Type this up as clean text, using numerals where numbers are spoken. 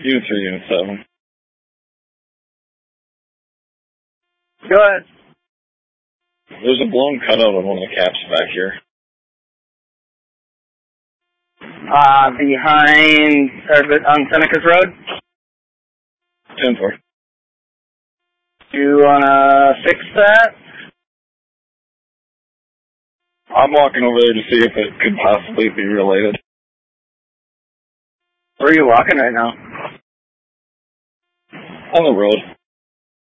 Unit 3, Unit 7. Go ahead. There's a blown cutout on one of the caps back here. Behind, on Seneca's Road? 10-4. You wanna fix that? I'm walking over there to see if it could possibly be related. Where are you walking right now? On the road.